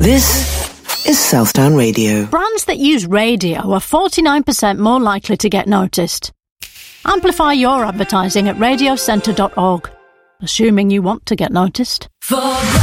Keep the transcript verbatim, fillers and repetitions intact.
This is Southdown Radio. Brands that use radio are forty-nine percent more likely to get noticed. Amplify your advertising at radio centre dot org, assuming you want to get noticed. For